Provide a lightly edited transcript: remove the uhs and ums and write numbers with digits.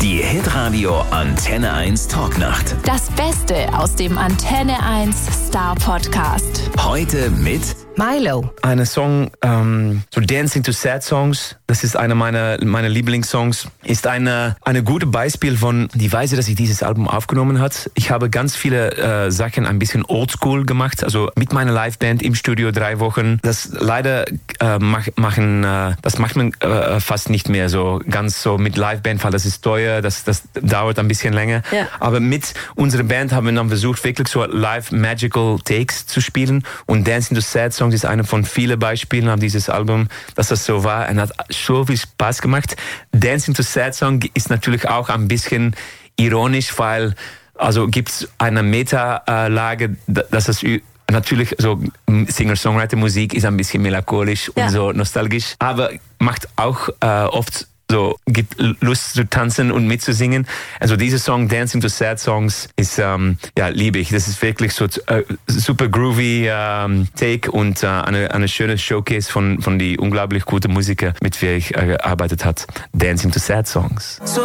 Die Hitradio Antenne 1 Talknacht. Das Beste aus dem Antenne 1 Star Podcast. Heute mit Milo. Eine Song, so Dancing to Sad Songs, das ist einer meiner Lieblingssongs, ist eine gute Beispiel von die Weise, dass ich dieses Album aufgenommen hat. Ich habe ganz viele Sachen ein bisschen oldschool gemacht, also mit meiner Liveband im Studio 3 Wochen. Das leider macht man fast nicht mehr so ganz so mit Liveband, weil das ist teuer, das dauert ein bisschen länger. Ja. Aber mit unserer Band haben wir dann versucht, wirklich so live magical Takes zu spielen, und Dancing to Sad Songs ist eine von vielen Beispielen auf dieses Album, dass das so war, und hat schon viel Spaß gemacht. Dancing to Sad Song ist natürlich auch ein bisschen ironisch, weil also gibt's eine Meta-Lage, dass es natürlich so Singer-Songwriter-Musik ist ein bisschen melancholisch und so nostalgisch, aber macht auch oft so, gibt Lust zu tanzen und mitzusingen. Also dieser Song Dancing to Sad Songs ist, liebe ich. Das ist wirklich so super groovy Take und eine schöne Showcase von die unglaublich guten Musiker, mit der ich gearbeitet hat. Dancing to Sad Songs.